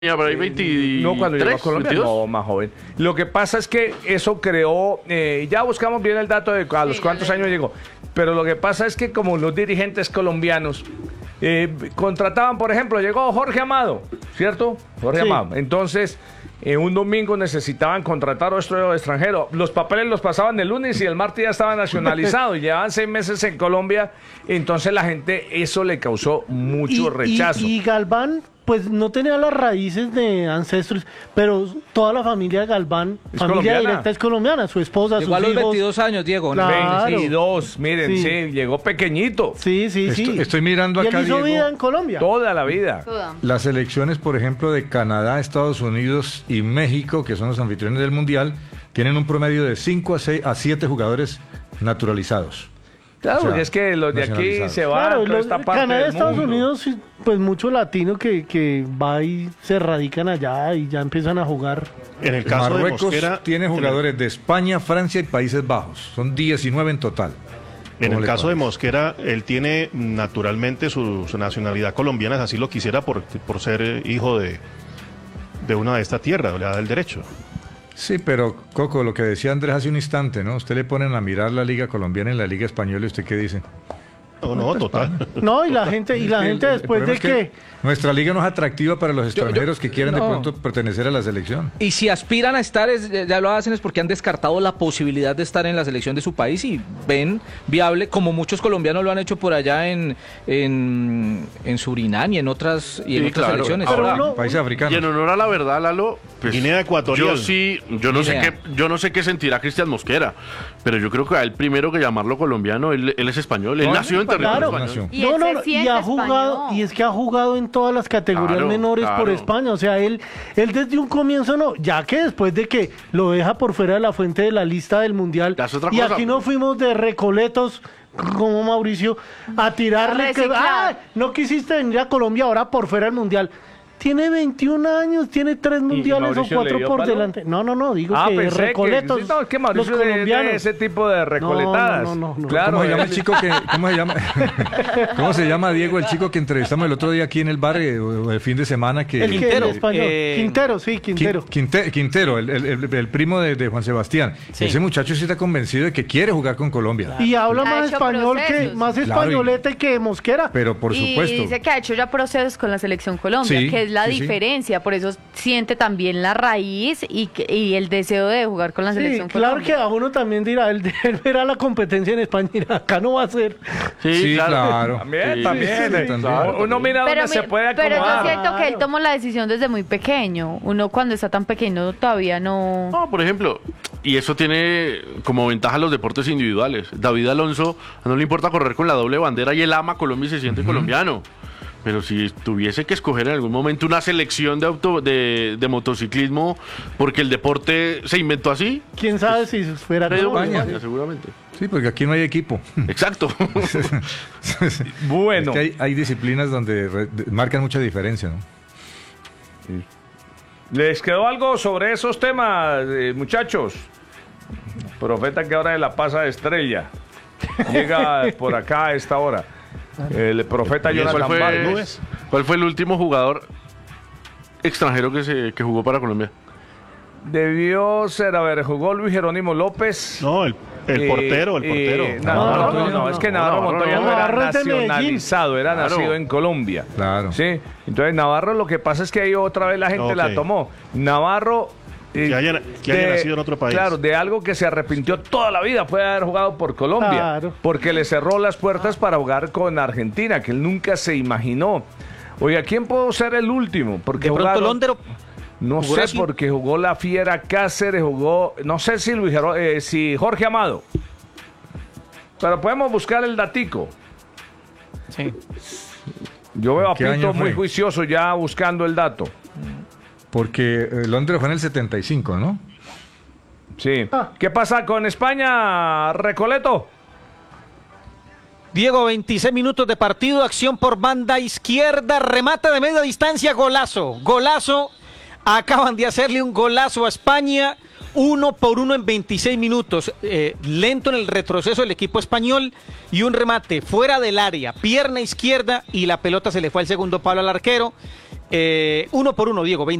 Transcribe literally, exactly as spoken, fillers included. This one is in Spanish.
Ya, por ahí veintitrés, No, cuando llegó a Colombia, veintidós. no, más joven. Lo que pasa es que eso creó, eh, ya buscamos bien el dato de a los Sí, cuántos ya años llegó, pero lo que pasa es que como los dirigentes colombianos eh, contrataban, por ejemplo, llegó Jorge Amado, ¿cierto? Jorge Sí. Amado. Entonces, eh, un domingo necesitaban contratar a otro extranjero. Los papeles los pasaban el lunes y el martes ya estaba nacionalizado y llevaban seis meses en Colombia. Entonces la gente, eso le causó mucho Y- rechazo. Y, y Galván, pues no tenía las raíces de ancestros, pero toda la familia de Galván, Es familia colombiana. directa es colombiana, su esposa, Llegó a sus los hijos. veintidós años, Diego. ¿no? Claro. veintidós, miren, sí. Sí. llegó pequeñito. Sí, sí, sí. Estoy- estoy mirando y acá, él hizo Diego. vida en Colombia. Toda la vida. Toda. Las selecciones, por ejemplo, de Canadá, Estados Unidos y México, que son los anfitriones del Mundial, tienen un promedio de cinco a seis a siete jugadores naturalizados. Claro, O sea, porque es que los de aquí nacionalizados. se van Claro, a toda los- esta parte Canadá, del Estados mundo. Unidos, pues mucho latino que, que va y se radican allá y ya empiezan a jugar. En el caso de Marruecos Mosquera, tiene en el- jugadores de España, Francia y Países Bajos. Son diecinueve en total. En ¿Cómo el le caso de parece? Mosquera, él tiene naturalmente su, su nacionalidad colombiana, si así lo quisiera por, por ser eh, hijo de, de una de esta tierra, le da el derecho. Sí, pero Coco, lo que decía Andrés hace un instante, ¿no? Usted le ponen a mirar la Liga Colombiana y la Liga Española y ¿usted qué dice? No, no, total. No, y la gente, y la El- gente el después de problema es que... nuestra liga no es atractiva para los Yo- yo- extranjeros que quieren de no. pronto pertenecer a la selección. Y si aspiran a estar, es- ya lo hacen es porque han descartado la posibilidad de estar en la selección de su país y ven viable, como muchos colombianos lo han hecho por allá en, en, en Surinam y en otras, y en Sí, otras claro. selecciones. Ahora, Pero uno- Países africanos. Y en honor a la verdad, Lalo, pues, Guinea Ecuatorial. yo sí, yo no sé Guinea. qué, yo no sé qué sentirá Cristian Mosquera, pero yo creo que a él primero que llamarlo colombiano, él, él es español, él No, nació en territorio claro. español. Y no, él no, se no, y siente ha jugado, español. y es que ha jugado en todas las categorías Claro, menores por claro. España, o sea, él, él desde un comienzo no, ya que después de que lo deja por fuera de la fuente de la lista del mundial, Ya es otra y cosa. aquí no fuimos de recoletos como Mauricio a tirarle A que, reciclar. ah, no quisiste venir a Colombia ahora por fuera del mundial. Tiene veintiún años, tiene tres mundiales o Mauricio le cuatro dio por palo? delante. No, no, no, digo Ah, que pensé recoletos. que, sí, no, es que los Mauricio es de- de colombianos. ese tipo de recoletadas. No, no, no, no. Claro, ¿Cómo se llama él- el chico que, cómo se llama, cómo se llama Diego, el chico que entrevistamos el otro día aquí en el bar eh, el fin de semana que El que Quintero, el español. eh, Quintero, sí, Qui- Quintero. Quinte- Quintero, el, el- el- el primo de, de Juan Sebastián. Sí. Ese muchacho sí está convencido de que quiere jugar con Colombia. Y habla Ha más hecho español que procesos. más Claro, y- españolete que Mosquera. Pero por y supuesto. dice que ha hecho ya procesos con la selección Colombia, Sí, que es la sí, sí. diferencia, por eso siente también la raíz y, que- y el deseo de jugar con la Sí, selección claro Colombia. que a uno también dirá, él, él verá la competencia en España y dirá, acá no va a ser. Sí, claro. También, Sí, también. sí, eh, sí, claro. Uno mira Pero, dónde mi- se puede pero yo acomodar. siento que él Claro. tomó la decisión desde muy pequeño. Uno cuando está tan pequeño todavía no... No, por ejemplo, y eso tiene como ventaja los deportes individuales. David Alonso no le importa correr con la doble bandera y él ama Colombia y se siente colombiano. Pero si tuviese que escoger en algún momento una selección de auto de, de motociclismo porque el deporte se inventó así, ¿Quién sabe si fuera ha ido por Colombia? España, seguramente. Sí, porque aquí no hay equipo. Exacto. Bueno. Es que hay, hay disciplinas donde re- de- marcan mucha diferencia, ¿no? ¿Les quedó algo sobre esos temas, eh, muchachos? Profeta que ahora de la pasa de estrella. Llega por acá a esta hora. El profeta ¿Y ¿Cuál Jonathan fue, Vargas. ¿Cuál fue el último jugador extranjero que se que jugó para Colombia? Debió ser, a ver, jugó Luis Jerónimo López. No, el, el Eh, portero, el portero. eh, No, Navarro, no, no, no, no, es que no, Navarro Navarro Montoya no. no era Navarro es de Medellín. nacionalizado, era Claro. nacido en Colombia. Claro. Sí, entonces Navarro lo que pasa es que ahí otra vez la gente Ok. la tomó. Navarro... eh, Que haya- que haya nacido en otro país. Claro, de algo que se arrepintió toda la vida fue haber jugado por Colombia. Claro. Porque le cerró las puertas para jugar con Argentina, que él nunca se imaginó. Oiga, ¿quién pudo ser el último? Porque De pronto jugaron- Londero. No ¿Jugó sé, aquí? porque jugó la Fiera Cáceres, jugó, no sé si Luis Jero- eh, si Jorge Amado. Pero podemos buscar el datico. Sí. Yo veo a ¿Qué Pito año muy fue? juicioso ya buscando el dato. Porque eh, Londres fue en el setenta y cinco, ¿no? Sí. ¿Qué pasa con España, Recoleto? Diego, veintiséis minutos de partido, acción por banda izquierda, remata de media distancia, golazo, golazo, acaban de hacerle un golazo a España, uno por uno en veintiséis minutos, eh, lento en el retroceso del equipo español y un remate fuera del área, pierna izquierda y la pelota se le fue al segundo palo al arquero. Eh, uno por uno, Diego.